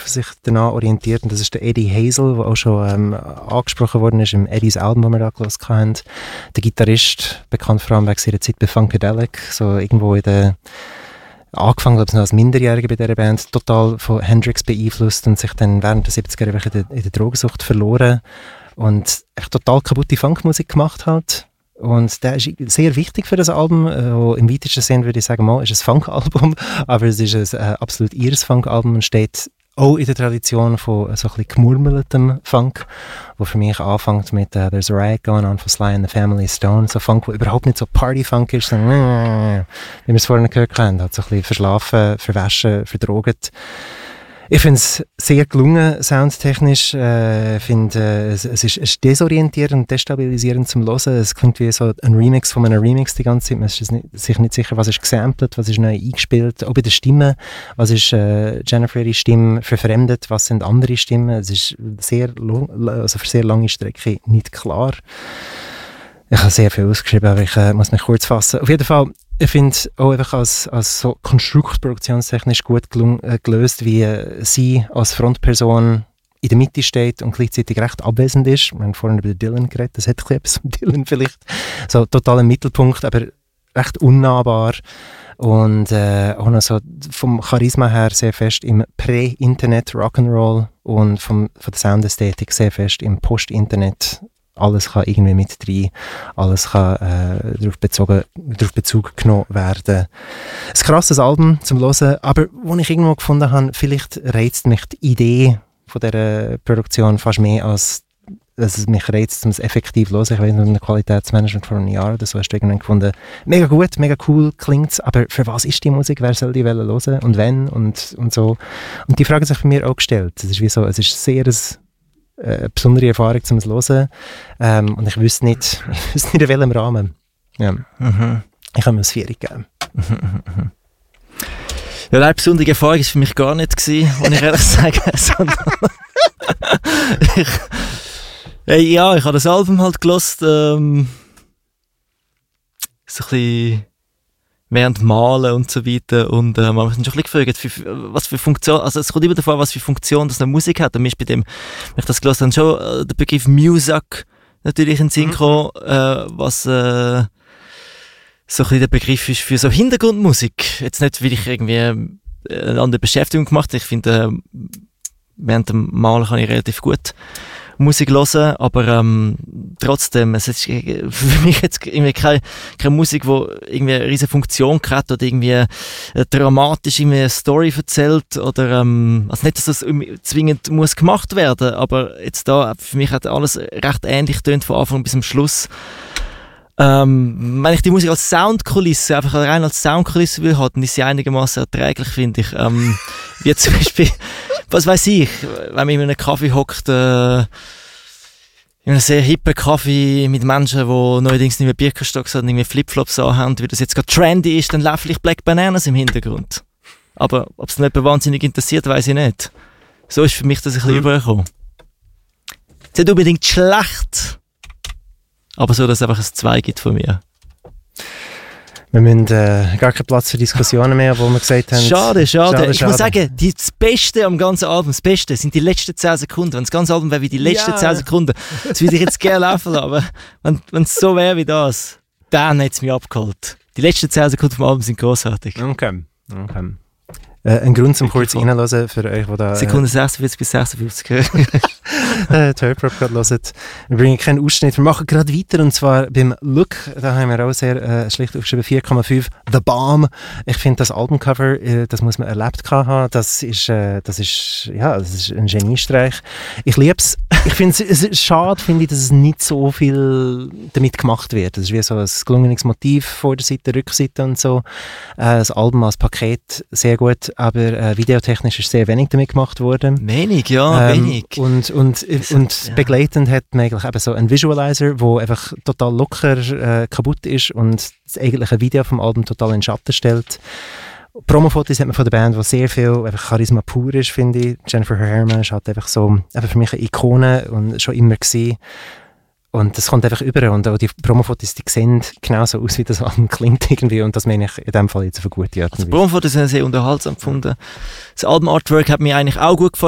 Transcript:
sich danach orientiert. Und das ist der Eddie Hazel, der auch schon angesprochen worden ist im Eddies Album, das wir da gehört haben. Der Gitarrist, bekannt vor allem wegen seiner Zeit bei Funkadelic, so irgendwo angefangen, glaube ich, noch als Minderjähriger bei dieser Band, total von Hendrix beeinflusst und sich dann während der 70er Jahre in der Drogensucht verloren und echt total kaputte Funkmusik gemacht hat. Und der ist sehr wichtig für das Album, wo im weitesten Sinn würde ich sagen, ist ein Funk-Album, aber es ist ein absolut ihres Funk-Album und steht auch in der Tradition von so ein bisschen gemurmeltem Funk, wo für mich anfängt mit There's a Riot Going On von Sly and the Family Stone, so Funk, wo überhaupt nicht so Party-Funk ist, sondern wie wir es vorhin gehört haben, halt so ein bisschen verschlafen, verwaschen, verdroget. Ich finde es sehr gelungen, soundtechnisch. Es ist desorientierend und destabilisierend zum Hören. Es klingt wie so ein Remix von einem Remix die ganze Zeit. Man ist sich nicht sicher, was ist gesampelt, was ist neu eingespielt. Auch bei der Stimme, was ist Jennifer Stimme verfremdet, was sind andere Stimmen. Es ist für sehr lange Strecke nicht klar. Ich habe sehr viel ausgeschrieben, aber ich muss mich kurz fassen. Auf jeden Fall, ich finde auch einfach als so konstruktproduktionstechnisch gut gelöst, wie sie als Frontperson in der Mitte steht und gleichzeitig recht abwesend ist. Wir haben vorhin über Dylan geredet, das hat etwas mit Dylan vielleicht. So total im Mittelpunkt, aber recht unnahbar. Und auch noch so vom Charisma her sehr fest im Prä-Internet Rock'n'Roll und von der Soundästhetik sehr fest im Post-Internet. Alles kann irgendwie mit rein, alles kann darauf Bezug genommen werden. Ein krasses Album zum Hören, aber wo ich irgendwo gefunden habe, vielleicht reizt mich die Idee von dieser Produktion fast mehr, als es mich reizt, um es effektiv zu hören. Ich weiß nicht, im Qualitätsmanagement vor einem Jahr oder so hast du irgendwann gefunden, mega gut, mega cool klingt es, aber für was ist die Musik, wer soll die hören und wenn und so. Und die Frage hat sich bei mir auch gestellt. Es ist wie so, es ist sehr eine besondere Erfahrung zum Hören. Und ich wüsste nicht, in welchem Rahmen. Ja. Mhm. Ich kann mir das 4 geben. Ja, eine besondere Erfahrung war für mich gar nicht gewesen, muss ich ehrlich sagen. Ich habe das Album halt gehört, so ein bisschen während Malen und so weiter und man hat mich schon ein bisschen gefragt, was für Funktion, also es kommt immer davon, was für Funktion das eine Musik hat. Und mir ist bei dem, wenn ich das gehört habe, schon der Begriff Music natürlich in den Sinn gekommen, was so ein bisschen der Begriff ist für so Hintergrundmusik. Jetzt nicht, weil ich irgendwie eine andere Beschäftigung gemacht habe. Ich finde, während dem Malen kann ich relativ gut Musik hören, aber trotzdem, es ist für mich jetzt irgendwie keine Musik, die irgendwie eine riesige Funktion hat oder irgendwie dramatisch irgendwie eine Story erzählt oder also nicht, dass das zwingend muss gemacht werden, aber jetzt da, für mich hat alles recht ähnlich tönt von Anfang bis zum Schluss. Wenn ich die Musik als Soundkulisse, einfach rein als Soundkulisse will haben, ist sie einigermaßen erträglich, finde ich. Wie zum Beispiel, was weiß ich, wenn man in einem Kaffee hockt, in einem sehr hippen Kaffee mit Menschen, die neuerdings nicht mehr Birkenstocks und nicht mehr Flipflops anhaben, wie das jetzt gerade trendy ist, dann läuft vielleicht Black Bananas im Hintergrund. Aber ob es nicht wahnsinnig interessiert, weiss ich nicht. So ist für mich das ein bisschen übergekommen. Es ist nicht unbedingt schlecht, aber so, dass es einfach ein 2 gibt von mir. Wir müssen gar keinen Platz für Diskussionen mehr, wo wir gesagt haben... Schade. Ich muss sagen, das Beste am ganzen Album, das Beste sind die letzten 10 Sekunden. Wenn das ganze Album wäre wie die letzten 10 Sekunden, das würde ich jetzt gerne laufen lassen, aber wenn es so wäre wie das, dann hat es mich abgeholt. Die letzten 10 Sekunden vom Album sind grossartig. Okay. Ein Grund zum kurz reinhören für euch, die da... Sekunde 46 bis 56. die Hörprobe gerade hören. Wir bringen keinen Ausschnitt. Wir machen gerade weiter und zwar beim Look. Da haben wir auch sehr schlicht aufgeschrieben 4,5. The Bomb. Ich finde das Albumcover, das muss man erlebt haben. Das ist ein Geniestreich. Ich liebe es. Ich finde es schade, dass es nicht so viel damit gemacht wird. Das ist wie so ein gelungenes Motiv vor der Seite, Rückseite und so. Das Album als Paket sehr gut, aber videotechnisch ist sehr wenig damit gemacht worden. Wenig. Und begleitend hat man eigentlich eben so einen Visualizer, der einfach total locker kaputt ist und das eigentliche Video vom Album total in den Schatten stellt. Promofotos hat man von der Band, wo sehr viel einfach Charisma pur ist, finde ich. Jennifer Herman ist halt einfach so für mich eine Ikone und schon immer gewesen. Und das kommt einfach über und auch die Promofotos, die sehen genauso aus, wie das Album klingt irgendwie und das meine ich in dem Fall jetzt auf eine gute Art und Weise. Die Promofotos sind sehr unterhaltsam gefunden. Das Album-Artwork hat mir eigentlich auch gut gefallen.